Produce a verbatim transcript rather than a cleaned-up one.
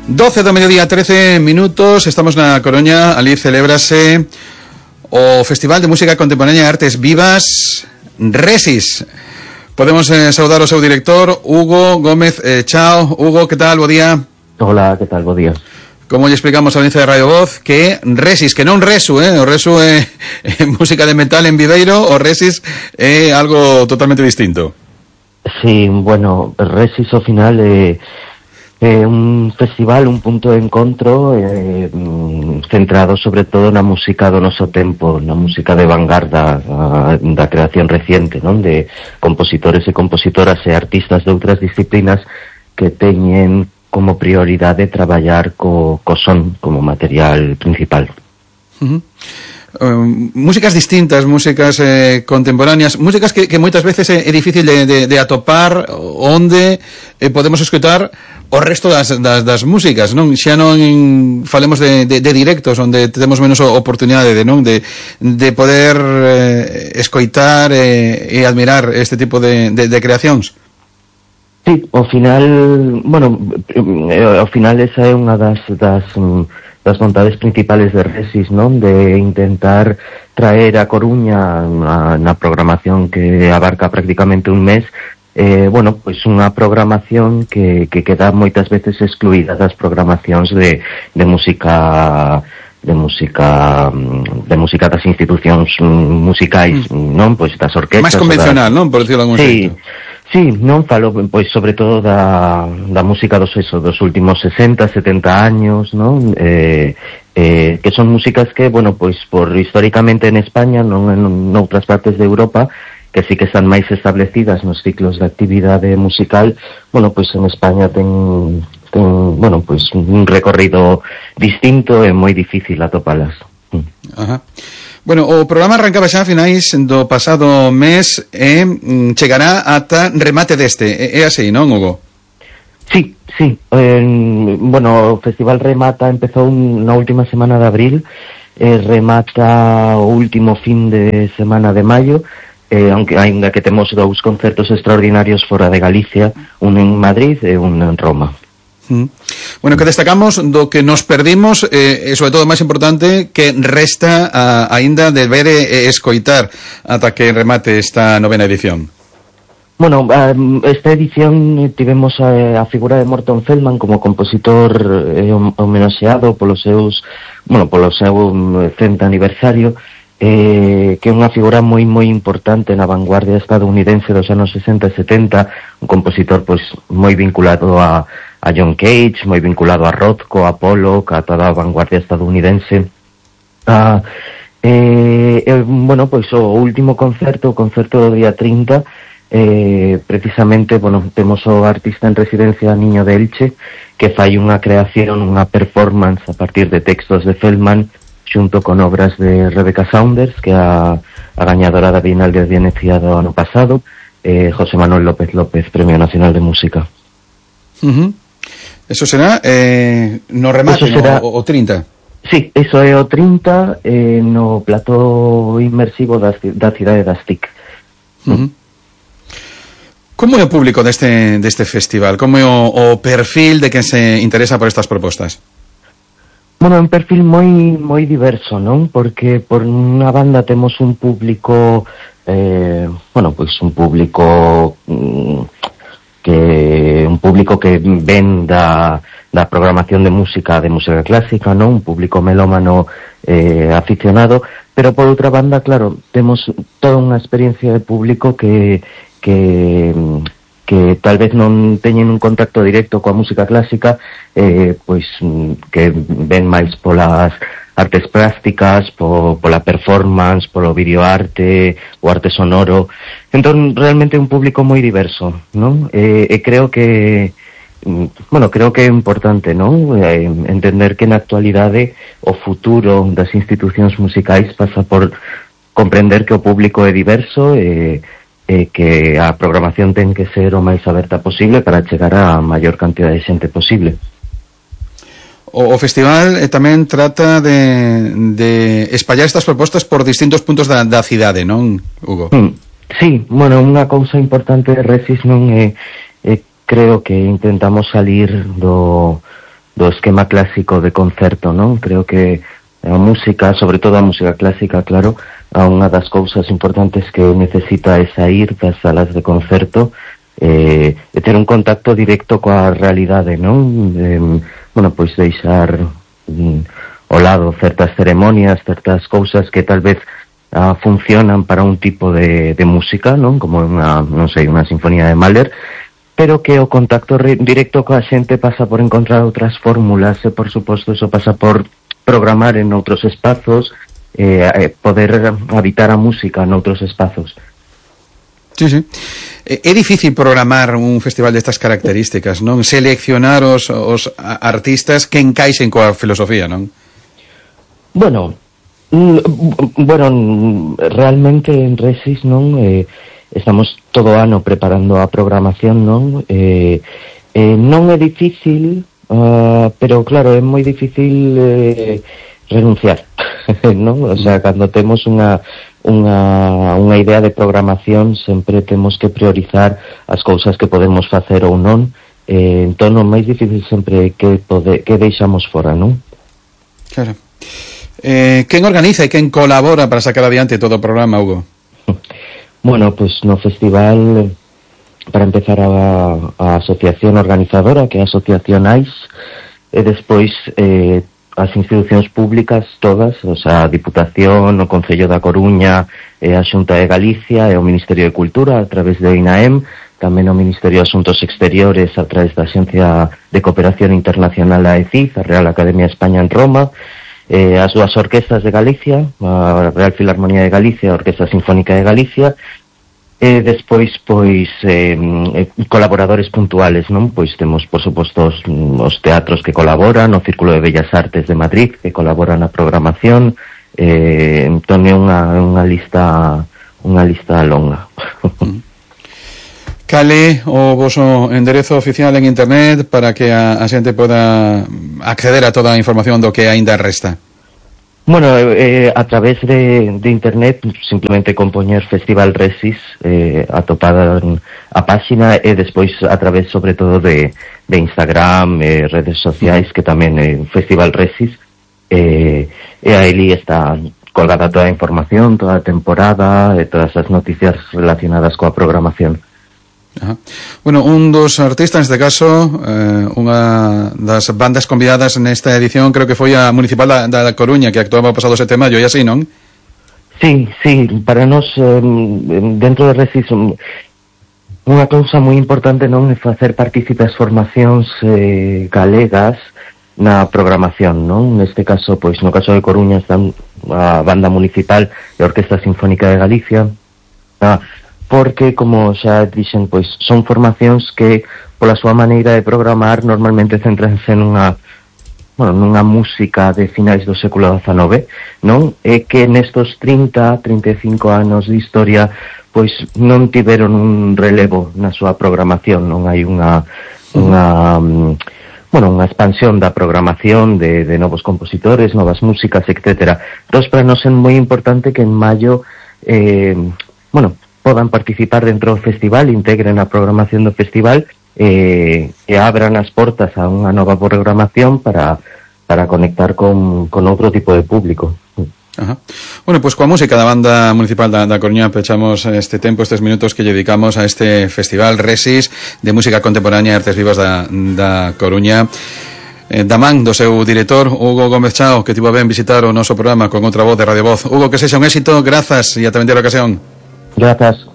doce do mediodía, trece minutos, estamos na Coruña. Ali celébrase o Festival de Música Contemporánea e Artes Vivas Resis. Podemos eh, saudar ao seu director, Hugo Gómez eh, Chao. Hugo, que tal? Bo día. Hola, que tal? Bo día. Como lle explicamos a audiencia de Radio Voz, que Resis, que non Resu, eh? O Resu é eh, música de metal en Viveiro, o Resis é algo totalmente distinto. Sí, bueno, Resis ao final é eh, un festival, un punto de encontro eh, centrado sobre todo na música do noso tempo, na música de vanguarda, a, da creación reciente, non? De compositores e compositoras e artistas de outras disciplinas que teñen como prioridade traballar co, co son como material principal. Uh-huh. Uh, músicas distintas, músicas eh, contemporáneas, músicas que, que moitas veces é, é difícil de, de, de atopar onde eh, podemos escutar o resto das, das, das músicas, non? Xa non falemos de, de, de directos onde temos menos oportunidade de, non? de, de poder eh, escoitar eh, e admirar este tipo de, de, de creacións. Sí, ao final, bueno, ao final esa é unha das das das vontades principales de Resis, non? De intentar traer a Coruña na, na programación que abarca prácticamente un mes, eh, bueno, pois unha programación que, que queda moitas veces excluída das programacións de, de música de música de música das institucións musicais, non? Pois das orquestas. Mais convencional, das... non? Por decirlo algún sí. xeito. Sí, non falo, pois, sobre todo da, da música dos, eso, dos últimos sesenta, setenta años, non? Eh, eh, que son músicas que, bueno, pois, por históricamente en España, non en outras partes de Europa, que sí que están máis establecidas nos ciclos de actividade musical, bueno, pois en España ten, ten bueno, pois, un recorrido distinto e moi difícil atopalas. Ajá. Bueno, o programa arrancaba xa a finais do pasado mes e eh, chegará ata remate deste. É así, non, Hugo? Sí, sí. Eh, bueno, o festival remata, empezou na última semana de abril, eh, remata o último fin de semana de maio, eh, aunque ainda que temos dous concertos extraordinarios fora de Galicia, un en Madrid e un en Roma. Bueno, que destacamos do que nos perdimos eh, e, sobre todo, máis importante, que resta a, ainda de ver e escoitar ata que remate esta novena edición. Bueno, esta edición tivemos a, a figura de Morton Feldman como compositor eh, homenaxeado polos seus, bueno, polo seu cento aniversario, eh, que é unha figura moi moi importante na vanguardia estadounidense dos anos sesenta e setenta, un compositor pois moi vinculado a a John Cage, moi vinculado a Rothko, a Pollock, a toda a vanguardia estadounidense. Ah, eh, eh, bueno, pois o último concerto, o concerto do día trinta, eh, precisamente, bueno, temos o artista en residencia Niño de Elche, que fai unha creación, unha performance a partir de textos de Feldman, xunto con obras de Rebecca Saunders, que é a, a gañadora da Bienal de Venecia do ano pasado, eh, José Manuel López López, Premio Nacional de Música. Uh-huh. Eso será eh, no remate, será, no, o trinta? Sí, eso é o trinta eh, no plató inmersivo da, da cidade das T I C. Uh-huh. Como é o público deste, deste festival? Como é o, o perfil de quen se interesa por estas propostas? Bueno, é un perfil moi moi diverso, non? Porque por unha banda temos un público eh, bueno, pois un público mm, que un público que ven da, da programación de música, de música clásica, non? Un público melómano eh, aficionado, pero por outra banda, claro, temos toda unha experiencia de público que que que tal vez non teñen un contacto directo coa música clásica, eh, pois que ven máis polas artes plásticas, po, pola performance, polo videoarte, o arte sonoro. Entón, realmente é un público moi diverso, non? E, e creo que, bueno, creo que é importante, non? Eh, entender que na actualidade o futuro das institucións musicais pasa por comprender que o público é diverso e, e que a programación ten que ser o máis aberta posible para chegar a maior cantidad de xente posible. O, o festival eh, tamén trata de, de espallar estas propostas por distintos puntos da, da cidade, non, Hugo? Mm, sí, bueno, unha cousa importante de Resis non é, é creo que intentamos salir do do esquema clásico de concerto, non? Creo que a música, sobre todo a música clásica, claro, a unha das cousas importantes que necesita é sair das salas de concerto eh, e ter un contacto directo coa realidade, non? Eh, bueno, pois deixar mm, ao lado certas ceremonias, certas cousas que tal vez ah, funcionan para un tipo de, de música, non? Como unha, non sei, unha sinfonía de Mahler, pero que o contacto re- directo coa xente pasa por encontrar outras fórmulas e, por suposto, eso pasa por programar en outros espazos, eh, eh, poder habitar a música en outros espazos. Sí, sí. É difícil programar un festival destas características, non? Seleccionar os, os artistas que encaixen coa filosofía, non? Bueno, mm, bueno, realmente en Resis, non? Eh, estamos todo ano preparando a programación, non? Eh, eh, non é difícil, uh, pero claro, é moi difícil eh, renunciar, non? O sea, cando temos unha unha unha idea de programación, sempre temos que priorizar as cousas que podemos facer ou non. Eh, entón, o máis difícil sempre é que pode, que deixamos fora, non? Claro. Eh, quen organiza e quen colabora para sacar adiante todo o programa, Hugo? Bueno, pues no festival, para empezar, a, a asociación organizadora, que é a Asociación A I S, e despois eh, as institucións públicas todas, o sea, a Diputación, o Concello da Coruña, e a Xunta de Galicia, e o Ministerio de Cultura a través do INAEM, tamén o Ministerio de Asuntos Exteriores a través da Axencia de Cooperación Internacional a ECID, a Real Academia de España en Roma, eh, as dúas orquestas de Galicia, a Real Filarmonía de Galicia, a Orquesta Sinfónica de Galicia, e despois, pois, eh, colaboradores puntuales, non? Pois temos, por suposto, os, os teatros que colaboran, o Círculo de Bellas Artes de Madrid, que colaboran na programación, eh, entón é unha, unha lista unha lista longa. Cale o voso enderezo oficial en internet para que a, a xente poda acceder a toda a información do que aínda resta. Bueno, eh, a través de, de internet, simplemente con poñer Festival Resis, eh, atopada a páxina, e despois a través, sobre todo, de, de Instagram, eh, redes sociais, que tamén é eh, Festival Resis, eh, e aí está colgada toda a información, toda a temporada, e todas as noticias relacionadas coa programación. Ajá. Bueno, un dos artistas neste caso, eh, unha das bandas convidadas nesta edición, creo que foi a Municipal da, da Coruña, que actuaba o pasado sete de maio, e así, non? Sí, sí, para nós eh, dentro de Resis unha cousa moi importante, non, é facer partícipes formacións eh, galegas na programación, non? Neste caso, pois no caso de Coruña está a Banda Municipal e a Orquesta Sinfónica de Galicia, a porque, como xa dixen, pois son formacións que, pola súa maneira de programar, normalmente centranse nunha, bueno, nunha música de finais do século dezanove, non? E que nestos trinta, trinta e cinco anos de historia, pois non tiveron un relevo na súa programación, non hai unha, unha, bueno, unha expansión da programación de, de novos compositores, novas músicas, etcétera. Entón, para nós é moi importante que en maio, eh, bueno, podan participar dentro do festival, integren a programación do festival eh, e abran as portas a unha nova programación para, para conectar con, con outro tipo de público. Ajá. Bueno, pues coa música da Banda Municipal da, da Coruña pechamos este tempo, estes minutos que lle dedicamos a este festival Resis de música contemporánea e artes vivas da, da Coruña. Eh, da man do seu director, Hugo Gómez Chao, que tivo a ben visitar o noso programa con outra voz de Radio Voz. Hugo, que sexa un éxito, grazas e ata vender a ocasión. Gracias.